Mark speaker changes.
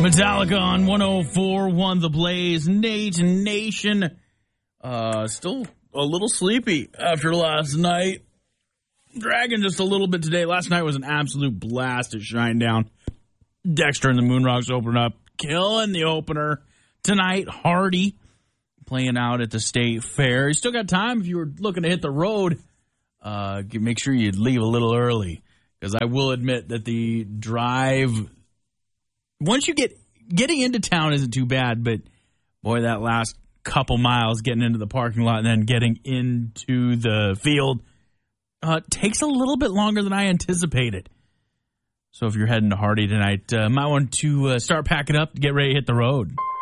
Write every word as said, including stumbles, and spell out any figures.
Speaker 1: Metallica on one oh four point one The Blaze. Nate Nation. Uh, still a little sleepy after last night. Dragging just a little bit today. Last night was an absolute blast at Shinedown. Dexter and the Moonrocks opened up, killing the opener. Tonight, Hardy playing out at the State Fair. You still got time if you were looking to hit the road. Uh, make sure you leave a little early, because I will admit that the drive, once you get getting into town isn't too bad, but boy, that last couple miles getting into the parking lot and then getting into the field uh, takes a little bit longer than I anticipated. So if you're heading to Hardy tonight, uh, might want to uh, start packing up to get ready to hit the road.